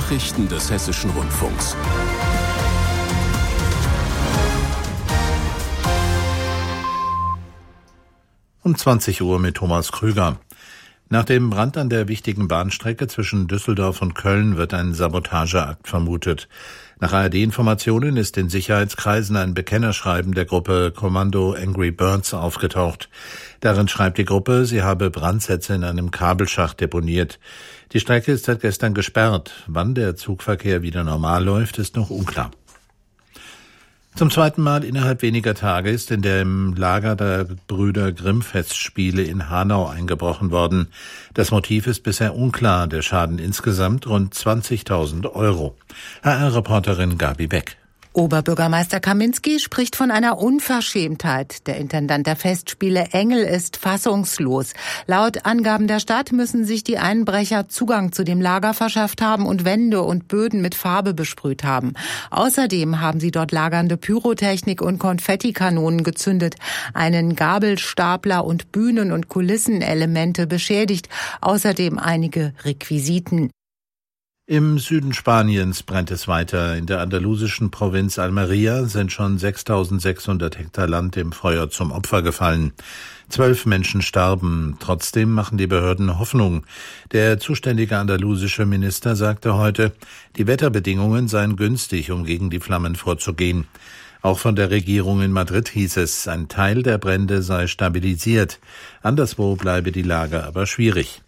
Nachrichten des Hessischen Rundfunks. Um 20 Uhr mit Thomas Krüger. Nach dem Brand an der wichtigen Bahnstrecke zwischen Düsseldorf und Köln wird ein Sabotageakt vermutet. Nach ARD-Informationen ist in Sicherheitskreisen ein Bekennerschreiben der Gruppe Kommando Angry Birds aufgetaucht. Darin schreibt die Gruppe, sie habe Brandsätze in einem Kabelschacht deponiert. Die Strecke ist seit gestern gesperrt. Wann der Zugverkehr wieder normal läuft, ist noch unklar. Zum zweiten Mal innerhalb weniger Tage ist in dem Lager der Brüder Grimm-Festspiele in Hanau eingebrochen worden. Das Motiv ist bisher unklar, der Schaden insgesamt rund 20.000 €. HR-Reporterin Gabi Beck. Oberbürgermeister Kaminski spricht von einer Unverschämtheit. Der Intendant der Festspiele Engel ist fassungslos. Laut Angaben der Stadt müssen sich die Einbrecher Zugang zu dem Lager verschafft haben und Wände und Böden mit Farbe besprüht haben. Außerdem haben sie dort lagernde Pyrotechnik und Konfettikanonen gezündet, einen Gabelstapler und Bühnen- und Kulissenelemente beschädigt, außerdem einige Requisiten. Im Süden Spaniens brennt es weiter. In der andalusischen Provinz Almería sind schon 6.600 Hektar Land dem Feuer zum Opfer gefallen. 12 Menschen starben. Trotzdem machen die Behörden Hoffnung. Der zuständige andalusische Minister sagte heute, die Wetterbedingungen seien günstig, um gegen die Flammen vorzugehen. Auch von der Regierung in Madrid hieß es, ein Teil der Brände sei stabilisiert. Anderswo bleibe die Lage aber schwierig.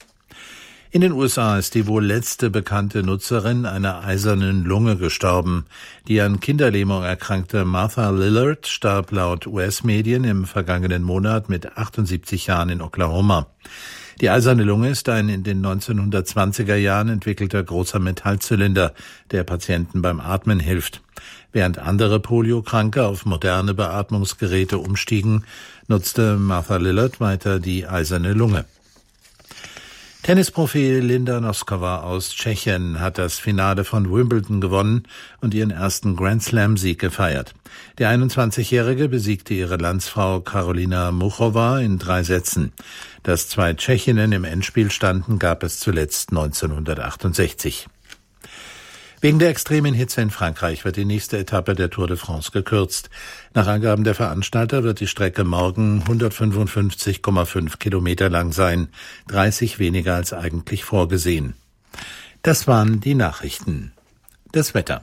In den USA ist die wohl letzte bekannte Nutzerin einer eisernen Lunge gestorben. Die an Kinderlähmung erkrankte Martha Lillard starb laut US-Medien im vergangenen Monat mit 78 Jahren in Oklahoma. Die eiserne Lunge ist ein in den 1920er Jahren entwickelter großer Metallzylinder, der Patienten beim Atmen hilft. Während andere Poliokranke auf moderne Beatmungsgeräte umstiegen, nutzte Martha Lillard weiter die eiserne Lunge. Tennisprofi Linda Noskova aus Tschechien hat das Finale von Wimbledon gewonnen und ihren ersten Grand-Slam-Sieg gefeiert. Die 21-Jährige besiegte ihre Landsfrau Karolina Muchova in 3 Sätzen. Dass 2 Tschechinnen im Endspiel standen, gab es zuletzt 1968. Wegen der extremen Hitze in Frankreich wird die nächste Etappe der Tour de France gekürzt. Nach Angaben der Veranstalter wird die Strecke morgen 155,5 Kilometer lang sein, 30 weniger als eigentlich vorgesehen. Das waren die Nachrichten. Das Wetter.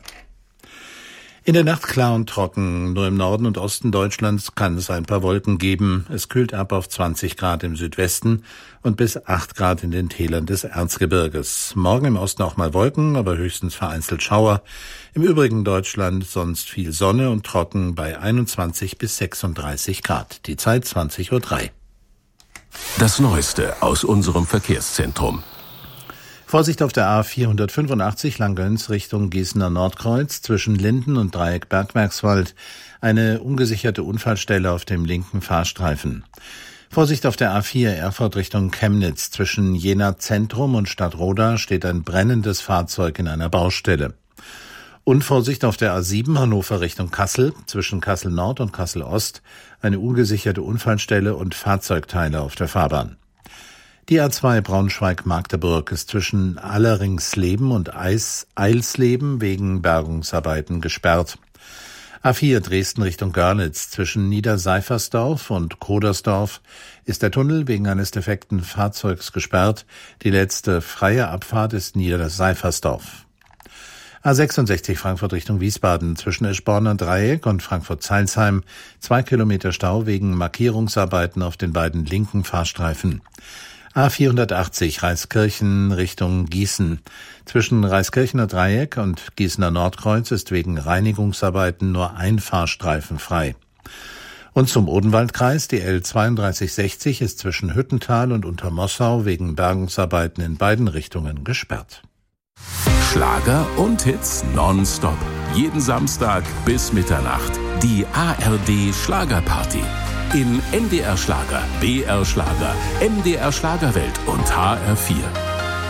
In der Nacht klar und trocken. Nur im Norden und Osten Deutschlands kann es ein paar Wolken geben. Es kühlt ab auf 20 Grad im Südwesten und bis 8 Grad in den Tälern des Erzgebirges. Morgen im Osten auch mal Wolken, aber höchstens vereinzelt Schauer. Im übrigen Deutschland sonst viel Sonne und trocken bei 21 bis 36 Grad. Die Zeit 20:03 Uhr. Das Neueste aus unserem Verkehrszentrum. Vorsicht auf der A485 Langgöns Richtung Gießener Nordkreuz zwischen Linden und Dreieck Bergwerkswald. Eine ungesicherte Unfallstelle auf dem linken Fahrstreifen. Vorsicht auf der A4 Erfurt Richtung Chemnitz. Zwischen Jena Zentrum und Stadtroda steht ein brennendes Fahrzeug in einer Baustelle. Und Vorsicht auf der A7 Hannover Richtung Kassel. Zwischen Kassel Nord und Kassel Ost eine ungesicherte Unfallstelle und Fahrzeugteile auf der Fahrbahn. Die A2 Braunschweig-Magdeburg ist zwischen Alleringsleben und Eilsleben wegen Bergungsarbeiten gesperrt. A4 Dresden Richtung Görlitz zwischen Niederseifersdorf und Kodersdorf ist der Tunnel wegen eines defekten Fahrzeugs gesperrt. Die letzte freie Abfahrt ist Niederseifersdorf. A66 Frankfurt Richtung Wiesbaden zwischen Eschborner Dreieck und Frankfurt-Zeilsheim 2 Kilometer Stau wegen Markierungsarbeiten auf den beiden linken Fahrstreifen. A480 Reiskirchen Richtung Gießen. Zwischen Reiskirchener Dreieck und Gießener Nordkreuz ist wegen Reinigungsarbeiten nur ein Fahrstreifen frei. Und zum Odenwaldkreis, die L3260 ist zwischen Hüttental und Untermossau wegen Bergungsarbeiten in beiden Richtungen gesperrt. Schlager und Hits nonstop. Jeden Samstag bis Mitternacht. Die ARD Schlagerparty. In NDR Schlager, BR Schlager, MDR Schlagerwelt und HR4.